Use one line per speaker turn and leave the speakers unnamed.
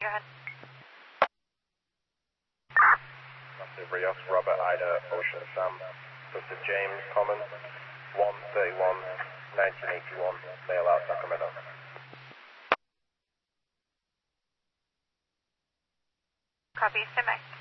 Go ahead.
Massive Rios, Robert, Ida, Ocean, Sam. Mr. James Common, 131, 1981, mail out Sacramento.
Copy, stand by.